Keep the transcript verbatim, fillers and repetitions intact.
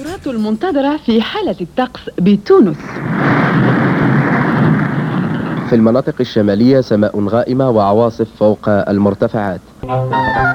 التغيرات المنتظرة في حالة الطقس بتونس. في المناطق الشمالية سماء غائمة وعواصف فوق المرتفعات.